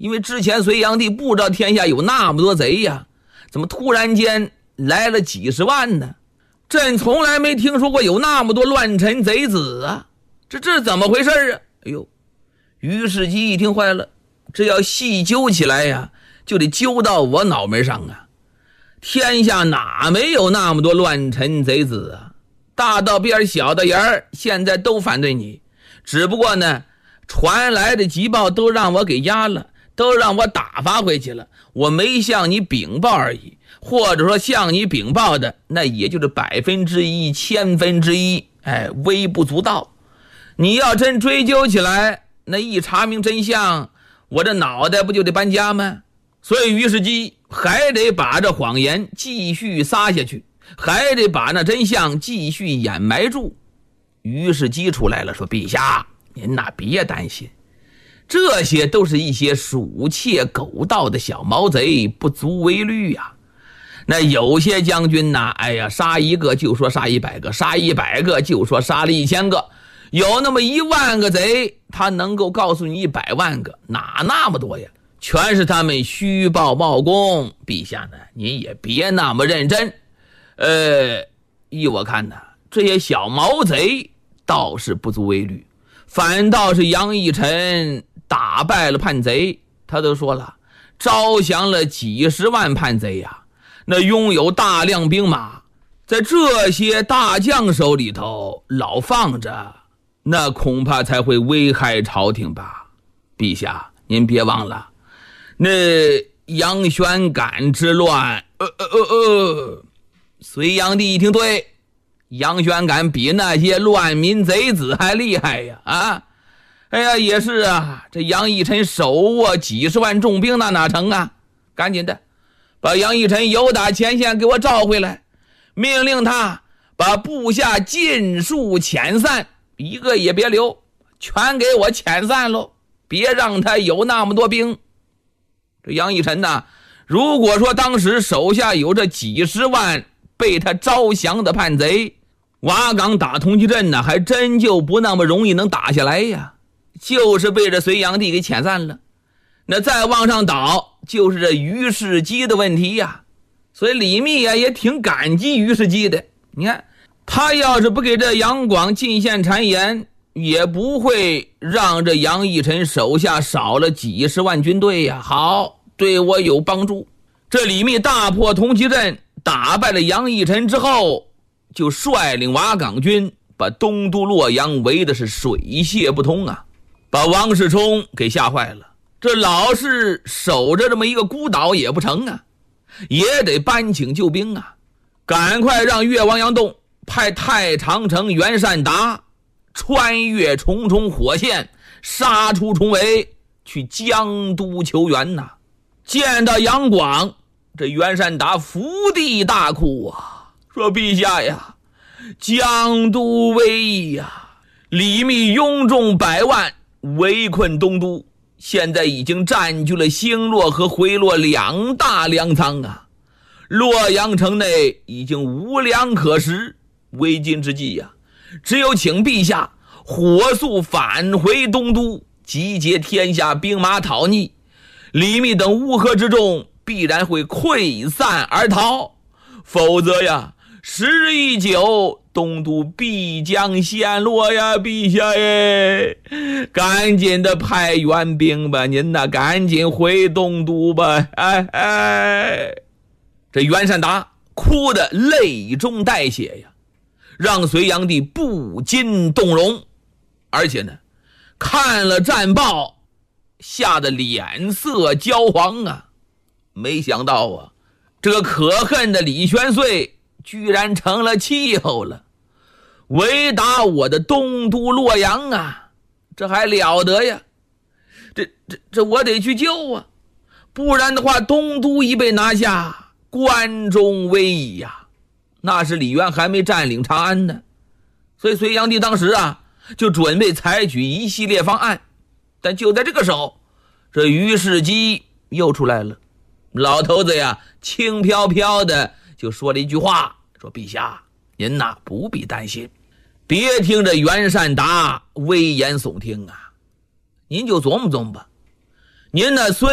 因为之前隋炀帝不知道天下有那么多贼呀，怎么突然间来了几十万呢？朕从来没听说过有那么多乱臣贼子啊，这怎么回事啊？哎呦，于世基一听坏了，这要细究起来呀，就得揪到我脑门上啊！天下哪没有那么多乱臣贼子啊？大道边小道沿儿，现在都反对你，只不过呢，传来的急报都让我给压了，都让我打发回去了，我没向你禀报而已，或者说向你禀报的，那也就是1%、1/1000，微不足道。你要真追究起来，那一查明真相，我这脑袋不就得搬家吗？所以于世基还得把这谎言继续撒下去，还得把那真相继续掩埋住。于世基出来了，说：“陛下，您那别担心，这些都是一些鼠窃狗盗的小毛贼，不足为虑呀。那有些将军呐，杀一个就说杀100个，杀100个就说杀了1000个，有那么1万个贼，他能够告诉你100万个，哪那么多呀？全是他们虚报冒功。陛下呢，您也别那么认真。依我看呢，这些小毛贼倒是不足为虑，反倒是杨义臣打败了叛贼。他都说了，招降了几十万叛贼呀，那拥有大量兵马，在这些大将手里头老放着，那恐怕才会危害朝廷吧。陛下您别忘了，那杨玄感之乱，隋炀帝一听，对，杨玄感比那些乱民贼子还厉害呀！也是啊，这杨义臣手握几十万重兵，那哪成啊？赶紧的把杨义臣由打前线给我召回来，命令他把部下尽数遣散，一个也别留，全给我遣散喽，别让他有那么多兵。这杨义臣呐，如果说当时手下有这几十万被他招降的叛贼，瓦岗打通缉阵呢，还真就不那么容易能打下来呀。就是被这隋炀帝给遣散了。那再往上倒，就是这于世基的问题呀。所以李密也挺感激于世基的。你看，他要是不给这杨广进献谗言，也不会让这杨义臣手下少了几十万军队呀。好，对我有帮助。这李密大破通缉阵，打败了杨义臣之后，就率领瓦岗军把东都洛阳围的是水泄不通啊，把王世充给吓坏了。这老是守着这么一个孤岛也不成啊，也得搬请救兵啊，赶快让岳王杨栋派太常丞袁善达穿越重重火线，杀出重围，去江都求援呐。见到杨广，这袁善达伏地大哭啊，说：“陛下呀，江都危矣呀！李密拥众100万围困东都，现在已经占据了兴洛和回洛2大粮仓啊！洛阳城内已经无粮可食，为今之计呀，只有请陛下火速返回东都，集结天下兵马讨逆。李密等乌合之众必然会溃散而逃，否则呀，时日一久，东都必将陷落呀！陛下耶，赶紧的派援兵吧，您呐，赶紧回东都吧！”这袁善达哭得泪中带血呀，让隋炀帝不禁动容，而且呢，看了战报，吓得脸色焦黄啊！没想到啊，这个可恨的李玄岁居然成了气候了，围打我的东都洛阳啊，这还了得呀！这我得去救啊，不然的话，东都一被拿下，关中危矣呀！那时李渊还没占领长安呢，所以隋炀帝当时啊，就准备采取一系列方案。但就在这个时候，这于世基又出来了。老头子呀，轻飘飘的就说了一句话，说：“陛下，您呐不必担心，别听着袁善达危言耸听啊，您就琢磨琢磨吧。您呢虽